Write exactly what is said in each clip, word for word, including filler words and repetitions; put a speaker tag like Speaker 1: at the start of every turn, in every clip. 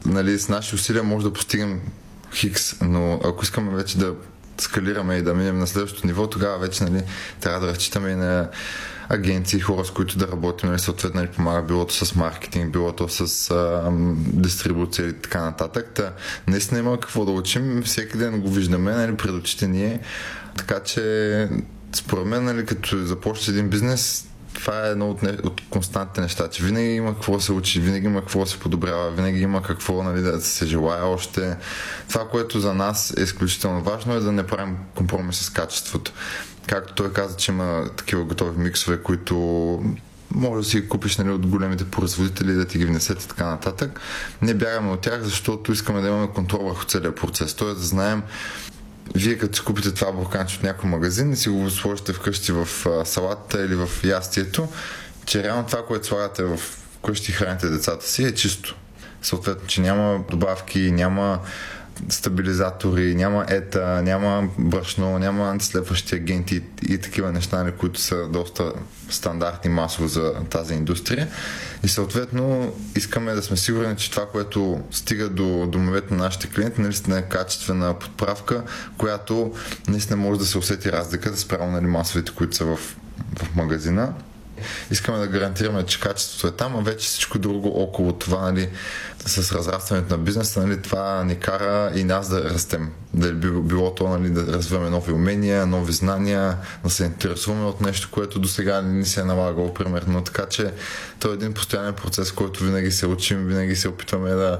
Speaker 1: нали, с наши усилия може да постигнем хикс, но ако искаме вече да скалираме и да минем на следващото ниво, тогава вече, нали, трябва да разчитаме и на агенции, хора, с които да работим, нали, съответно, нали, помага билото с маркетинг, билото с а, дистрибуция и така нататък. Та, наистина има какво да учим, всеки ден го виждаме, нали, пред очите ни. Така че, според мен, нали, като започнеш един бизнес, това е едно от, не, от константните неща, че винаги има какво да се учи, винаги има какво да се подобрява, винаги има какво, нали, да се желая още. Това, което за нас е изключително важно, е да не правим компромис с качеството. Както той каза, че има такива готови миксове, които може да си ги купиш, нали, от големите производители, да ти ги внесат и така нататък. Не бягаме от тях, защото искаме да имаме контрол върху целия процес. Тоест да знаем, вие като си купите това бурканче от някой магазин и си го сложите вкъщи в салата или в ястието, че реално това, което слагате в къщи и храните децата си, е чисто. Съответно, че няма добавки, няма стабилизатори, няма ета, няма брашно, няма антислепващи агенти и, и такива неща, които са доста стандартни масово за тази индустрия. И съответно искаме да сме сигурни, че това, което стига до домовете на нашите клиенти, наистина е качествена подправка, която наистина може да се усети разликата спрямо, нали, масовите, които са в, в магазина. Искаме да гарантираме, че качеството е там, а вече всичко друго около това, нали, с разрастването на бизнеса, нали, това ни кара и нас да растем. Да било, било то, нали, да развиваме нови умения, нови знания, да се интересуваме от нещо, което до сега не ни се е налагало, примерно. Така че това е един постоянен процес, който винаги се учим, винаги се опитваме да,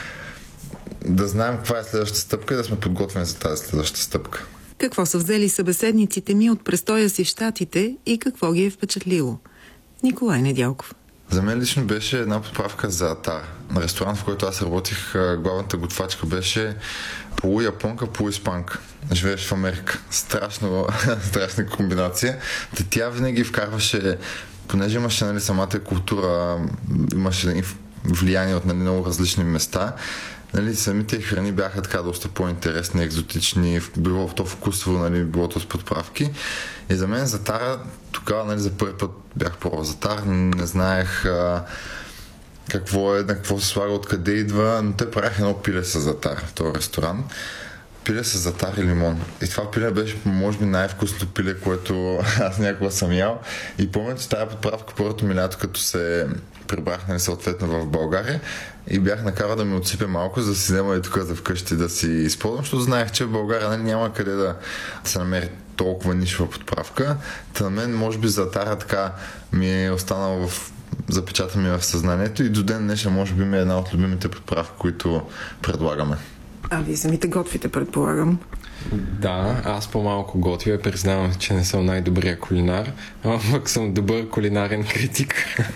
Speaker 1: да знаем каква е следващата стъпка и да сме подготвени за тази следваща стъпка.
Speaker 2: Какво са взели събеседниците ми от престоя си в Щатите и какво ги е впечатлило? Николай Недялков.
Speaker 1: За мен лично беше една подправка за Атар. На ресторант, в който аз работих, главната готвачка беше полу-японка, полу-испанка. Живееш в Америка. Страшно, страшна комбинация. Та тя винаги вкарваше, понеже имаше, нали, самата култура, имаше влияние от, нали, много различни места. Нали, самите храни бяха така доста по-интересни, екзотични, било то вкусово, нали, било то с подправки. И за мен Затара, тогава, нали, за първи път бях пробвал Затар, не знаех а, какво е, на какво се слага, откъде идва, но те правяха едно пиле с Затар в този ресторант. Пиле с Затар и лимон. И това пиле беше, може би, най-вкусното пиле, което аз някога съм ял. И помня, че тази подправка първото ми лято, като се прибрах, нали, съответно в България, и бях накарал да ми отсипе малко, за да си взема и тук за вкъщи да си използвам, защото знаех, че в България, нали, няма къде да се намери толкова нишова подправка. Та на мен, може би, Затара така ми е останал в запечата ми в съзнанието и до ден днешен, може би, ми е една от любимите подправки, които предлагаме.
Speaker 2: А вие самите готвите, предполагам?
Speaker 3: Да, аз по-малко готвя, признавам, че не съм най-добрия кулинар, а пък съм добър кулинарен критик.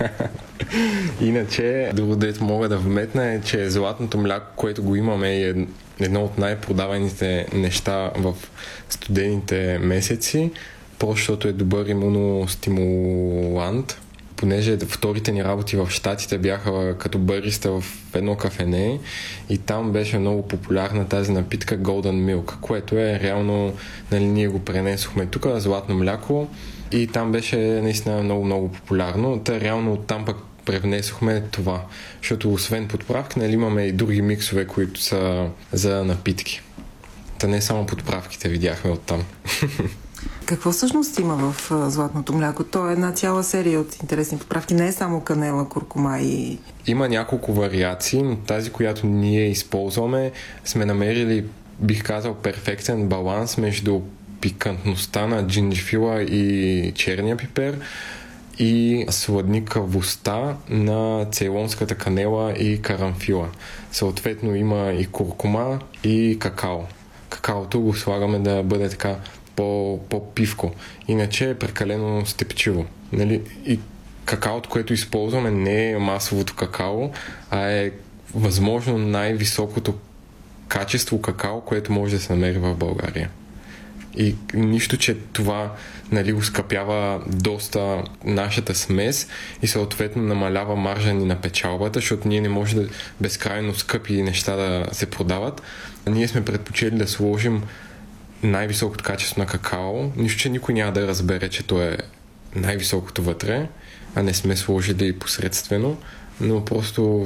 Speaker 3: Иначе, друго дето мога да вметна е, че златното мляко, което го имаме, е едно от най-продаваните неща в студените месеци, просто защото е добър имуностимулант. Понеже вторите ни работи в Щатите бяха като бариста в едно кафене и там беше много популярна тази напитка Golden Milk, което е реално, нали, ние го пренесохме тук, златно мляко, и там беше наистина много-много популярно. Та реално оттам пък превнесохме това, защото освен подправки, нали, имаме и други миксове, които са за напитки. Та не само подправките видяхме оттам.
Speaker 2: Какво всъщност има в а, златното мляко? То е една цяла серия от интересни подправки. Не е само канела, куркума и...
Speaker 3: Има няколко вариации, но тази, която ние използваме, сме намерили, бих казал, перфектен баланс между пикантността на джинджифила и черния пипер и сладникавостта на цейлонската канела и карамфила. Съответно има и куркума и какао. Какаото го слагаме да бъде така По, по-пивко. Иначе е прекалено степчиво. Нали? И какаото, което използваме, не е масовото какао, а е възможно най-високото качество какао, което може да се намери в България. И нищо, че това, нали, ускъпява доста нашата смес и съответно намалява маржа ни на печалбата, защото ние не може да безкрайно скъпи неща да се продават. Ние сме предпочели да сложим най-високото качество на какао, нищо, че никой няма да разбере, че то е най-високото вътре, а не сме сложили посредствено, но просто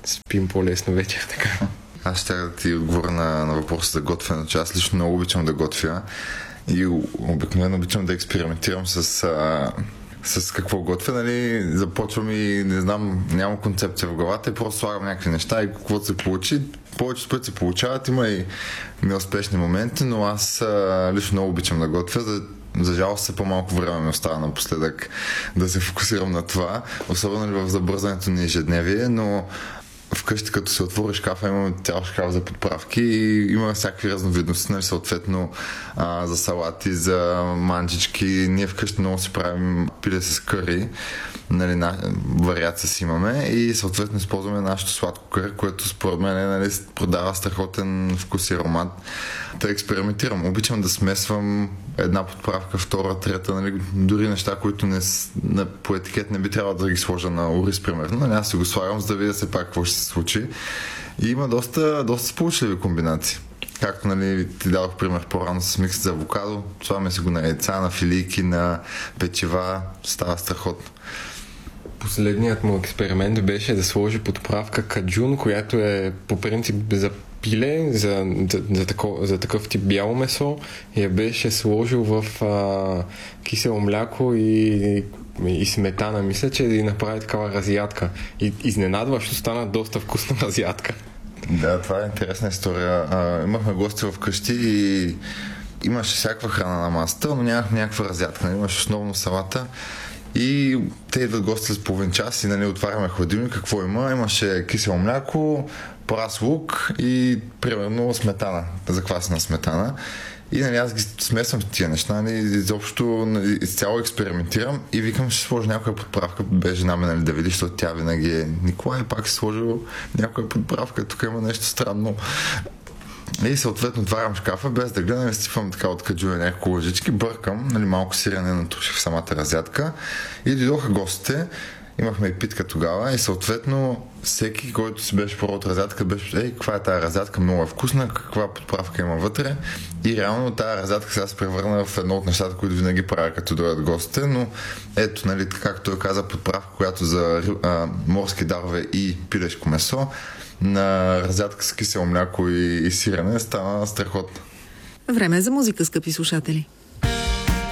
Speaker 3: спим по-лесно вечер, така.
Speaker 1: Аз ще да ти отговоря на, на въпроса за готвене, че аз лично много обичам да готвя и обикновено обичам да експериментирам с, а, с какво готвя, нали, започвам и не знам, нямам концепция в главата и просто слагам някакви неща и каквото се получи. Повечето пъти се получават, има и неуспешни моменти, но аз а, лично много обичам да готвя. За, за жалост се по-малко време ми остава напоследък да се фокусирам на това, особено ли в забързането на ежедневие, но вкъщи, като се отвори шкафа, имаме цял шкаф за подправки и има всякакви разновидности, нали, съответно а, за салати, за манджички. Ние вкъщи много си правим пиле с къри, нали, на, вариация си имаме и съответно използваме нашето сладко къри, което според мен, нали, продава страхотен вкус и аромат. Да експериментирам. Обичам да смесвам една подправка, втора, трета, нали, дори неща, които не, по етикет не би трябвало да ги сложа на ориз, примерно. Нали, аз си го слагам, за да видя се пак какво ще се случи. И има доста, доста сполучливи комбинации. Както, нали, ти дадох пример по-рано с микс за авокадо, слагаме си го на яйца, на филийки, на печива, става страхотно.
Speaker 3: Последният му експеримент беше да сложи подправка каджун, която е по принцип за пиле, за, за, за, таков, за такъв тип бяло месо, и я беше сложил в а, кисело мляко и, и сметана. Мисля, че да направи такава разядка. И изненадващо стана доста вкусна разядка.
Speaker 1: Да, това е интересна история. А, имахме гости вкъщи и имаше всякаква храна на масата, но нямахме някаква разядка. Имаше основно салата. И те идват гости с половин час и, нали, отваряме хладилник, какво има? Имаше кисело мляко, прас лук и примерно сметана, заквасена сметана. И, нали, аз ги смесвам с тия неща, нали, изобщо, нали, изцяло експериментирам и викам, ще сложа някоя подправка, бе жена ми, нали, да види, защото тя винаги е Николай, пак си сложил някоя подправка, тук има нещо странно. И съответно отварям шкафа, без да гледам, изсипвам така от каджуя няколко лъжички, бъркам, нали, малко сирене натруших в самата разядка и дойдоха гостите. Имахме и питка тогава и съответно всеки, който си беше пробвал от разядка, беше, ей, каква е тази разядка, много е вкусна, каква подправка има вътре. И реално тази разядка сега се превърна в едно от нещата, които винаги правя, като дойдат гостите, но ето, нали, както той каза, подправка, която за а, морски дарове и пилешко месо, на разядка с кисело мляко и, и сирене стана страхотно.
Speaker 4: Време е за музика, скъпи слушатели.